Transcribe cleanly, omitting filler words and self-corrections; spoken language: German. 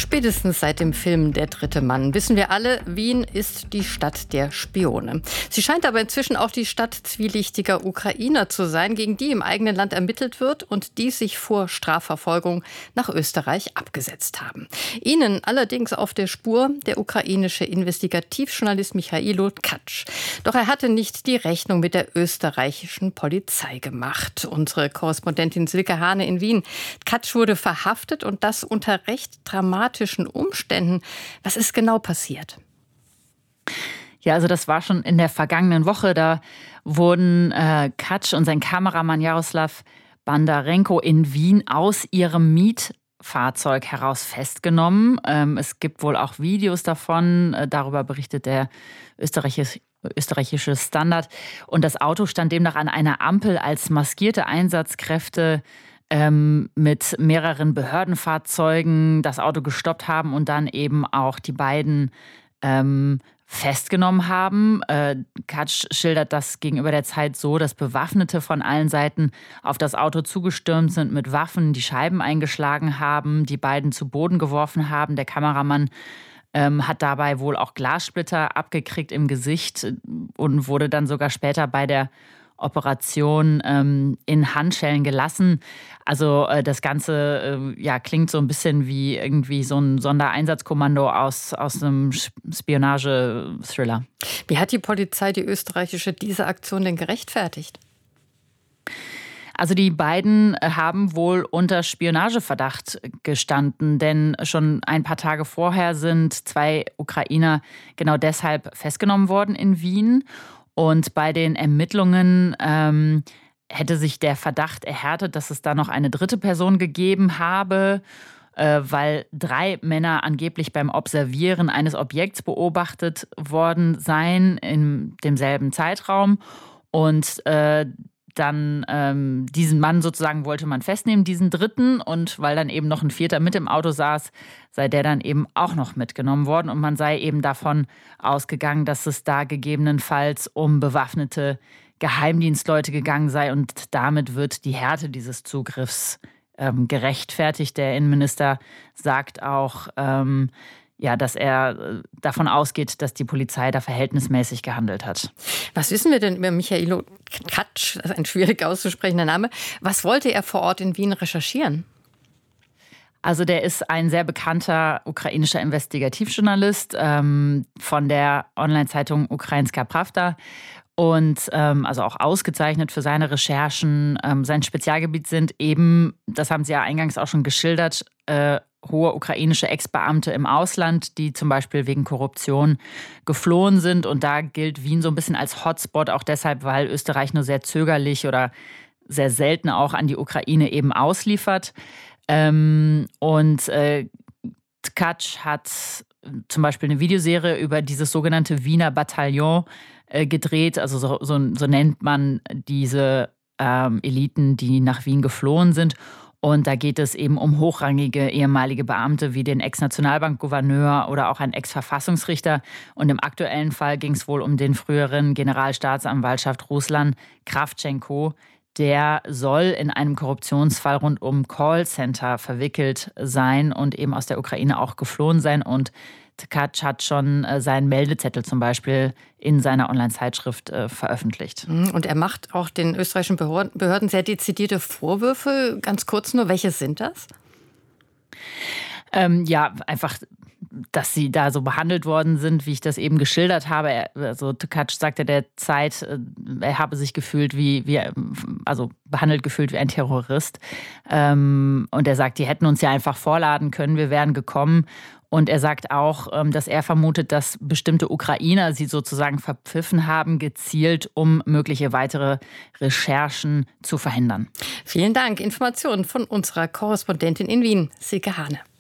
Spätestens seit dem Film Der dritte Mann wissen wir alle, Wien ist die Stadt der Spione. Sie scheint aber inzwischen auch die Stadt zwielichtiger Ukrainer zu sein, gegen die im eigenen Land ermittelt wird und die sich vor Strafverfolgung nach Österreich abgesetzt haben. Ihnen allerdings auf der Spur der ukrainische Investigativjournalist Michailo Tkacz. Doch er hatte nicht die Rechnung mit der österreichischen Polizei gemacht. Unsere Korrespondentin Silke Hane in Wien. Tkacz wurde verhaftet und das unter recht dramatischen Umständen. Was ist genau passiert? Ja, also das war schon in der vergangenen Woche. Da wurden Tkacz und sein Kameramann Jaroslav Bandarenko in Wien aus ihrem Mietfahrzeug heraus festgenommen. Es gibt wohl auch Videos davon. Darüber berichtet der österreichische Standard. Und das Auto stand demnach an einer Ampel, als maskierte Einsatzkräfte mit mehreren Behördenfahrzeugen das Auto gestoppt haben und dann eben auch die beiden festgenommen haben. Tkacz schildert das gegenüber der Zeit so, dass Bewaffnete von allen Seiten auf das Auto zugestürmt sind mit Waffen, die Scheiben eingeschlagen haben, die beiden zu Boden geworfen haben. Der Kameramann hat dabei wohl auch Glassplitter abgekriegt im Gesicht und wurde dann sogar später bei der Operation in Handschellen gelassen. Also das Ganze klingt so ein bisschen wie irgendwie so ein Sondereinsatzkommando aus einem Spionage-Thriller. Wie hat die Polizei, die österreichische, diese Aktion denn gerechtfertigt? Also die beiden haben wohl unter Spionageverdacht gestanden, denn schon ein paar Tage vorher sind 2 Ukrainer genau deshalb festgenommen worden in Wien. Und bei den Ermittlungen hätte sich der Verdacht erhärtet, dass es da noch eine dritte Person gegeben habe, weil 3 Männer angeblich beim Observieren eines Objekts beobachtet worden seien in demselben Zeitraum. Und dann diesen Mann sozusagen wollte man festnehmen, diesen dritten. Und weil dann eben noch ein 4. mit im Auto saß, sei der dann eben auch noch mitgenommen worden. Und man sei eben davon ausgegangen, dass es da gegebenenfalls um bewaffnete Geheimdienstleute gegangen sei. Und damit wird die Härte dieses Zugriffs gerechtfertigt. Der Innenminister sagt auch, dass er davon ausgeht, dass die Polizei da verhältnismäßig gehandelt hat. Was wissen wir denn über Michailo Tkacz, das ist ein schwierig auszusprechender Name. Was wollte er vor Ort in Wien recherchieren? Also der ist ein sehr bekannter ukrainischer Investigativjournalist von der Online-Zeitung Ukrainska Pravda und also auch ausgezeichnet für seine Recherchen. Sein Spezialgebiet sind eben, das haben Sie ja eingangs auch schon geschildert, hohe ukrainische Ex-Beamte im Ausland, die zum Beispiel wegen Korruption geflohen sind. Und da gilt Wien so ein bisschen als Hotspot, auch deshalb, weil Österreich nur sehr zögerlich oder sehr selten auch an die Ukraine eben ausliefert. Tkacz hat zum Beispiel eine Videoserie über dieses sogenannte Wiener Bataillon gedreht. Also so nennt man diese Eliten, die nach Wien geflohen sind. Und da geht es eben um hochrangige ehemalige Beamte wie den Ex-Nationalbankgouverneur oder auch einen Ex-Verfassungsrichter. Und im aktuellen Fall ging es wohl um den früheren Generalstaatsanwaltschaft Ruslan Kravtschenko. Der soll in einem Korruptionsfall rund um Callcenter verwickelt sein und eben aus der Ukraine auch geflohen sein. Und Tkacz hat schon seinen Meldezettel zum Beispiel in seiner Online-Zeitschrift veröffentlicht. Und er macht auch den österreichischen Behörden sehr dezidierte Vorwürfe. Ganz kurz nur, welche sind das? Einfach, dass sie da so behandelt worden sind, wie ich das eben geschildert habe. Tkacz sagte der Zeit, er habe sich behandelt gefühlt wie ein Terrorist. Und er sagt, die hätten uns ja einfach vorladen können, wir wären gekommen. Und er sagt auch, dass er vermutet, dass bestimmte Ukrainer sie sozusagen verpfiffen haben, gezielt, um mögliche weitere Recherchen zu verhindern. Vielen Dank. Informationen von unserer Korrespondentin in Wien, Silke Hane.